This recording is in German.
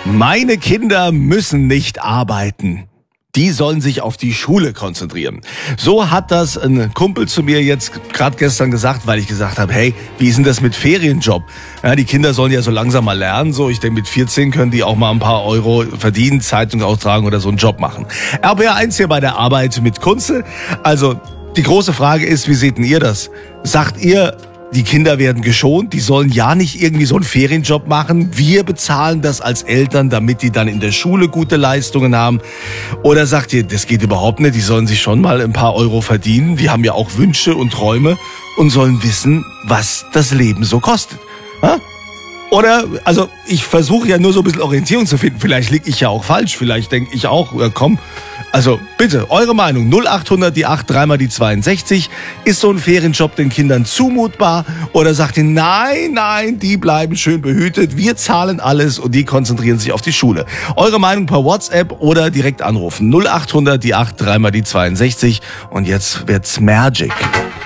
Meine Kinder müssen nicht arbeiten. Die sollen sich auf die Schule konzentrieren. So hat das ein Kumpel zu mir jetzt gerade gestern gesagt, weil ich gesagt habe, hey, wie ist denn das mit Ferienjob? Ja, die Kinder sollen ja so langsam mal lernen. So, ich denke, mit 14 können die auch mal ein paar Euro verdienen, Zeitung austragen oder so einen Job machen. RBR1 hier bei der Arbeit mit Kunze. Also, die große Frage ist, wie seht denn ihr das? Sagt ihr, die Kinder werden geschont, die sollen ja nicht irgendwie so einen Ferienjob machen. Wir bezahlen das als Eltern, damit die dann in der Schule gute Leistungen haben. Oder sagt ihr, das geht überhaupt nicht, die sollen sich schon mal ein paar Euro verdienen. Die haben ja auch Wünsche und Träume und sollen wissen, was das Leben so kostet. Ha? Oder, also ich versuche ja nur so ein bisschen Orientierung zu finden. Vielleicht liege ich ja auch falsch, vielleicht denke ich auch, komm. Also bitte, eure Meinung, 0800 die 8, 3 mal die 62. Ist so ein Ferienjob den Kindern zumutbar? Oder sagt ihr, nein, die bleiben schön behütet, wir zahlen alles und die konzentrieren sich auf die Schule? Eure Meinung per WhatsApp oder direkt anrufen. 0800 die 8, 3 mal die 62. Und jetzt wird's Magic.